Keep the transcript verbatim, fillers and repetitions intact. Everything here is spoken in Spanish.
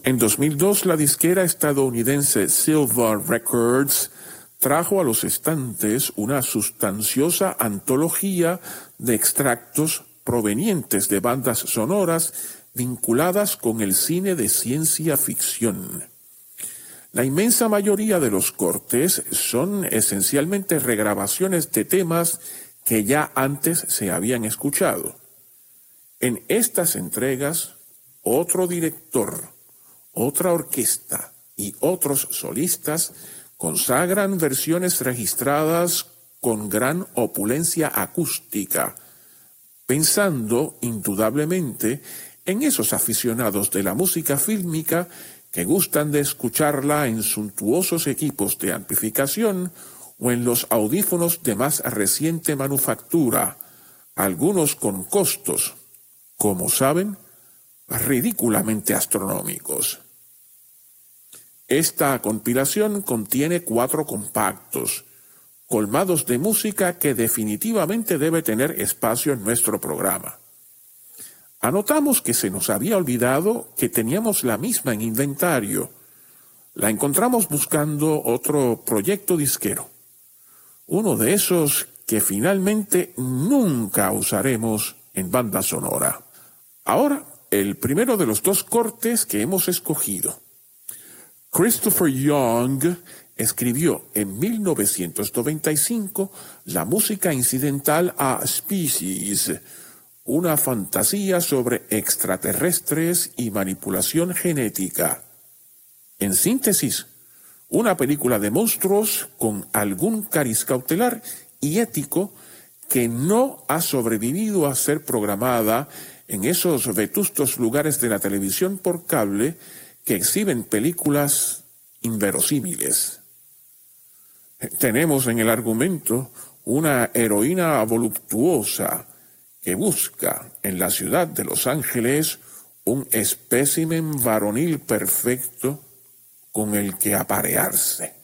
En dos mil dos, la disquera estadounidense Silver Records trajo a los estantes una sustanciosa antología de extractos provenientes de bandas sonoras vinculadas con el cine de ciencia ficción. La inmensa mayoría de los cortes son esencialmente regrabaciones de temas que ya antes se habían escuchado. En estas entregas, otro director, otra orquesta y otros solistas consagran versiones registradas con gran opulencia acústica, pensando indudablemente en esos aficionados de la música fílmica que gustan de escucharla en suntuosos equipos de amplificación o en los audífonos de más reciente manufactura, algunos con costos, como saben, ridículamente astronómicos. Esta compilación contiene cuatro compactos, colmados de música que definitivamente debe tener espacio en nuestro programa. Anotamos que se nos había olvidado que teníamos la misma en inventario. La encontramos buscando otro proyecto disquero. Uno de esos que finalmente nunca usaremos en banda sonora. Ahora, el primero de los dos cortes que hemos escogido. Christopher Young escribió en mil novecientos noventa y cinco la música incidental a Species, una fantasía sobre extraterrestres y manipulación genética. En síntesis, una película de monstruos con algún cariz cautelar y ético que no ha sobrevivido a ser programada en esos vetustos lugares de la televisión por cable que exhiben películas inverosímiles. Tenemos en el argumento una heroína voluptuosa que busca en la ciudad de Los Ángeles un espécimen varonil perfecto con el que aparearse.